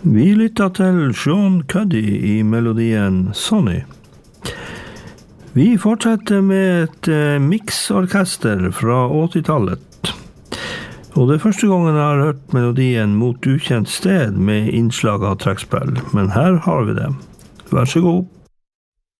Vi lytter til Sean Cuddy i melodien Sonny. Vi fortsetter med et mixorkester fra 80-tallet. Og det er første gangen jeg har hørt melodien Mot ukjent sted med innslag av trekkspill, men her har vi det. Vær så god.